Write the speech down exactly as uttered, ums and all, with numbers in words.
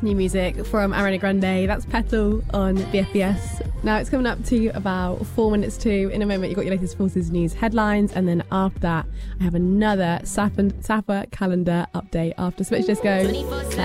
That's new music from Ariana Grande. That's Petal on B F B S. Now it's coming up to about four minutes to. In a moment, you've got your latest Forces News headlines, and then after that, I have another Safa, Safa calendar update after Switch Disco.